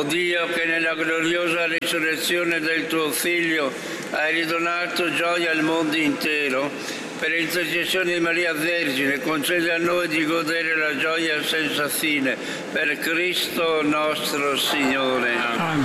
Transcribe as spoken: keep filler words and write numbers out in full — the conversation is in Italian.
O Dio, che nella gloriosa risurrezione del tuo Figlio hai ridonato gioia al mondo intero, per intercessione di Maria Vergine, concedi a noi di godere la gioia senza fine. Per Cristo nostro Signore. Amen.